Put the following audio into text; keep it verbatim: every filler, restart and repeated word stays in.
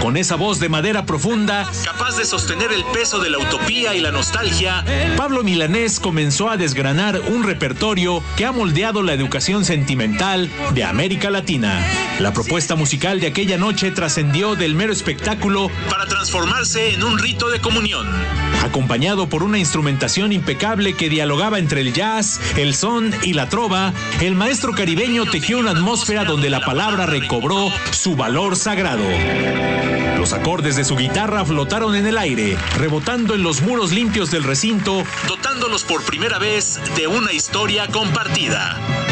Con esa voz de madera profunda, capaz de sostener el peso de la utopía y la nostalgia, Pablo Milanés comenzó a desgranar un repertorio que ha moldeado la educación sentimental de América Latina. La propuesta musical de aquella noche trascendió del mero espectáculo para transformarse en un rito de comunión. Acompañado por una instrumentación impecable que dialogaba entre el jazz, el son y la trova, el maestro caribeño tejió una atmósfera donde la palabra recobró su valor sagrado. Los acordes de su guitarra flotaron en el aire, rebotando en los muros limpios del recinto, dotándolos por primera vez de una historia compartida.